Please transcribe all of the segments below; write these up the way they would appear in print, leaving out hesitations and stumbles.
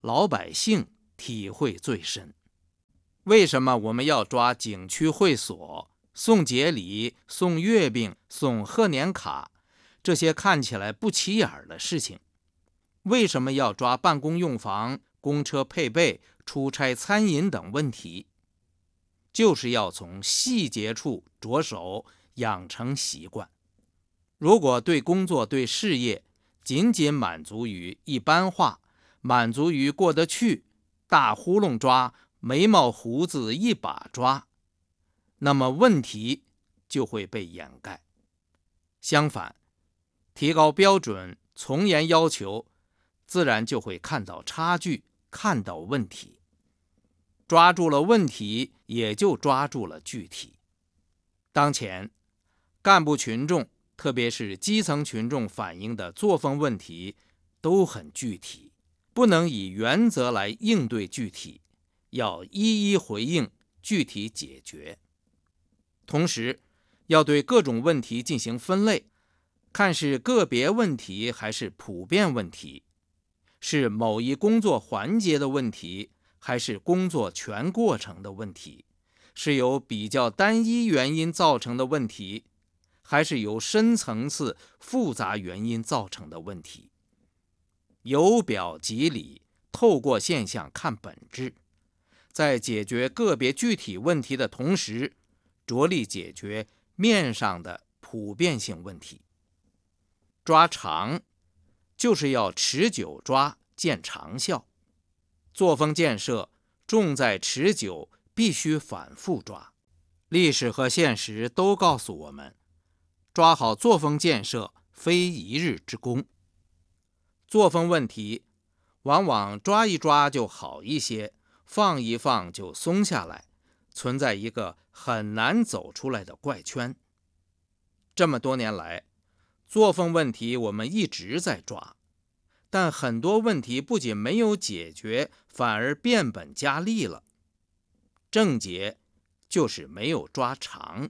老百姓体会最深。为什么我们要抓景区会所、送节礼、送月饼、送贺年卡这些看起来不起眼的事情？为什么要抓办公用房、公车配备、出差餐饮等问题？就是要从细节处着手，养成习惯。如果对工作、对事业仅仅满足于一般化，满足于过得去，大窟窿抓，眉毛胡子一把抓，那么问题就会被掩盖。相反，提高标准，从严要求，自然就会看到差距，看到问题。抓住了问题，也就抓住了具体。当前，干部群众，特别是基层群众反映的作风问题都很具体，不能以原则来应对具体，要一一回应，具体解决。同时，要对各种问题进行分类，看是个别问题还是普遍问题，是某一工作环节的问题，还是工作全过程的问题，是由比较单一原因造成的问题，还是由深层次复杂原因造成的问题。由表及里，透过现象看本质，在解决个别具体问题的同时，着力解决面上的普遍性问题。抓长，就是要持久抓，见长效。作风建设重在持久，必须反复抓。历史和现实都告诉我们，抓好作风建设非一日之功。作风问题往往抓一抓就好一些，放一放就松下来，存在一个很难走出来的怪圈。这么多年来，作风问题我们一直在抓，但很多问题不仅没有解决，反而变本加厉了。症结就是没有抓长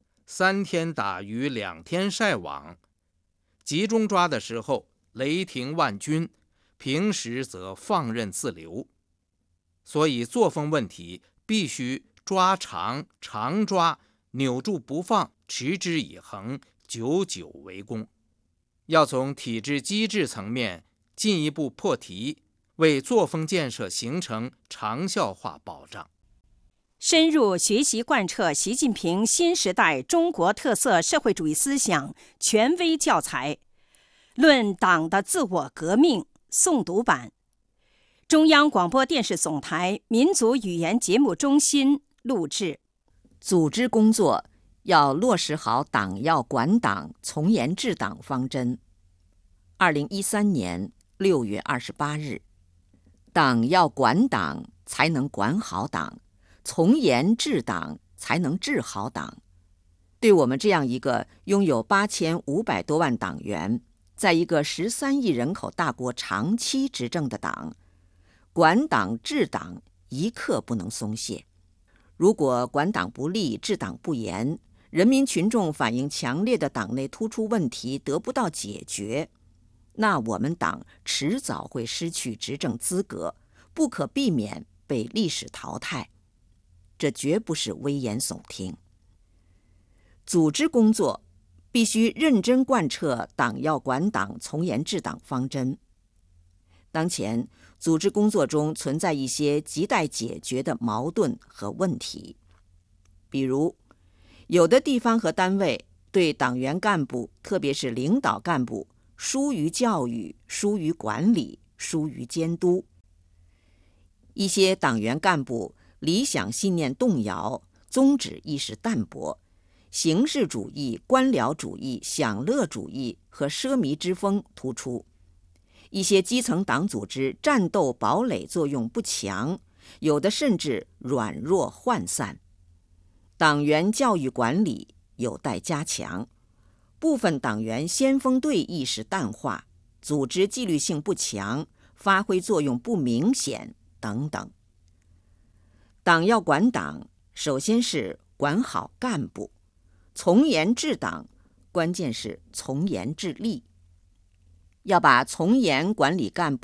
，3天打鱼2天晒网。集中抓的时候雷霆万钧，平时则放任自流。所以作风问题必须抓长，常抓，扭住不放，持之以恒，久久为功。要从体制机制层面进一步破题，为作风建设形成长效化保障。 深入学习贯彻习近平新时代中国特色社会主义思想权威教材《论党的自我革命》诵读版，中央广播电视总台民族语言节目中心录制。 组织工作要落实好党要管党、从严治党方针。2013年6月28日，党要管党，才能管好党，从严治党，才能治好党。对我们这样一个拥有8500多万党员，在一个13亿人口大国长期执政的党，管党治党一刻不能松懈。如果管党不力、治党不严，人民群众反映强烈的党内突出问题得不到解决，那我们党迟早会失去执政资格，不可避免被历史淘汰。这绝不是危言耸听。组织工作必须认真贯彻党要管党、从严治党方针。当前，组织工作中存在一些亟待解决的矛盾和问题，比如，有的地方和单位对党员干部，特别是领导干部，疏于教育、疏于管理、疏于监督。一些党员干部理想信念动摇，宗旨意识淡薄，形式主义、官僚主义、享乐主义和奢靡之风突出。一些基层党组织战斗堡垒作用不强，有的甚至软弱涣散。党员教育管理有待加强，部分党员先锋队意识淡化，组织纪律性不强，发挥作用不明显等等。党要管党，首先是管好干部；从严治党，关键是从严治吏。要把从严管理干部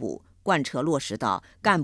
贯彻落实到干部